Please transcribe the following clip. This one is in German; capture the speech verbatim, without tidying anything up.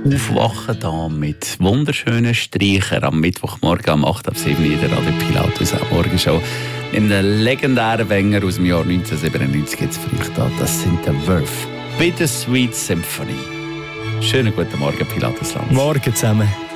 Aufwachen da mit wunderschönen Streichern am Mittwochmorgen um acht ab sieben in der Radio Pilatus auch Morgenshow. In einem legendären Banger aus dem Jahr neunzehnhundertsiebenundneunzig jetzt für euch da. Das sind die Verve. Bittersweet Symphony. Schönen guten Morgen, Pilatusland. Morgen zusammen.